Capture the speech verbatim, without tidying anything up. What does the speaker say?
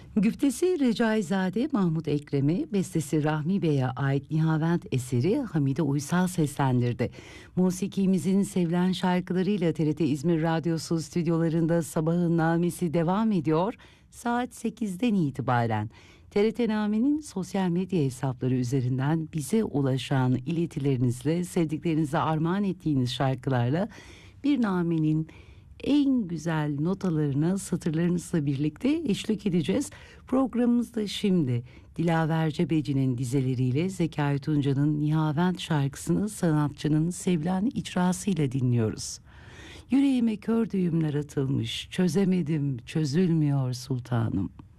Güftesi Recaizade Mahmut Ekrem'e, bestesi Rahmi Bey'e ait Nihavent eseri Hamide Uysal seslendirdi. Musikimizin sevilen şarkılarıyla T R T İzmir Radyosu stüdyolarında Sabahın Namesi devam ediyor. Saat sekizden itibaren T R T Name'nin sosyal medya hesapları üzerinden bize ulaşan iletilerinizle, sevdiklerinize armağan ettiğiniz şarkılarla bir namenin en güzel notalarına satırlarınızla birlikte eşlik edeceğiz. Programımızda şimdi Dilaver Cebeci'nin dizeleriyle Zekai Tunca'nın Nihavent şarkısını sanatçının sevilen icrasıyla dinliyoruz. Yüreğime kör düğümler atılmış, çözemedim, çözülmüyor sultanım.